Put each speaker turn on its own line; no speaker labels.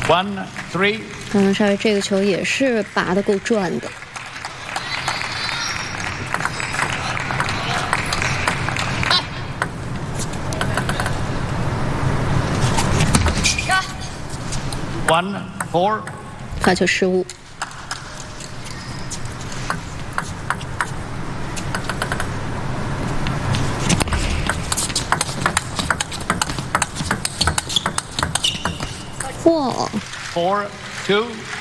1-3。沙维这个球也是拔得够转的。
1-4。
发球失误。哇！
4-2。